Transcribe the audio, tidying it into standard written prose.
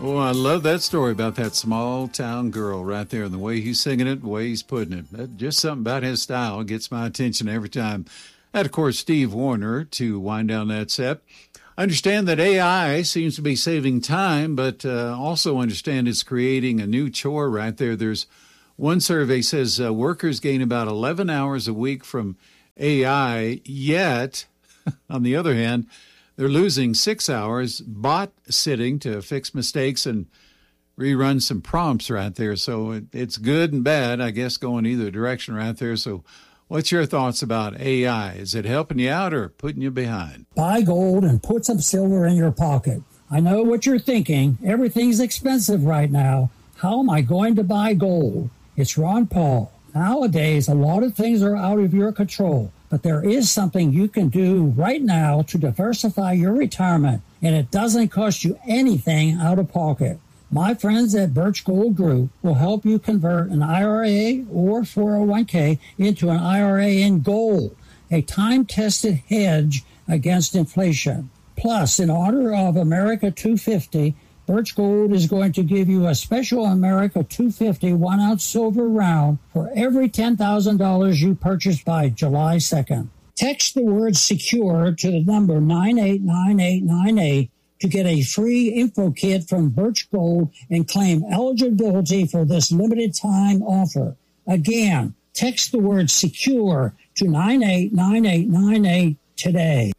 Oh, I love that story about that small town girl right there, and the way he's singing it, the way he's putting it. Just something about his style gets my attention every time. And, of course, Steve Wariner to wind down that set. I understand that AI seems to be saving time, but also understand it's creating a new chore right there. There's one survey says workers gain about 11 hours a week from AI, yet, on the other hand, they're losing 6 hours bot sitting to fix mistakes and rerun some prompts right there. So it's good and bad, I guess, going either direction right there. So what's your thoughts about AI? Is it helping you out or putting you behind? Buy gold and put some silver in your pocket. I know what you're thinking. Everything's expensive right now. How am I going to buy gold? It's Ron Paul. Nowadays, a lot of things are out of your control, but there is something you can do right now to diversify your retirement, and it doesn't cost you anything out of pocket. My friends at Birch Gold Group will help you convert an IRA or 401k into an IRA in gold, a time-tested hedge against inflation. Plus, in honor of America 250, Birch Gold is going to give you a special America 250 1-ounce silver round for every $10,000 you purchase by July 2nd. Text the word SECURE to the number 989898 to get a free info kit from Birch Gold and claim eligibility for this limited time offer. Again, text the word SECURE to 989898 today.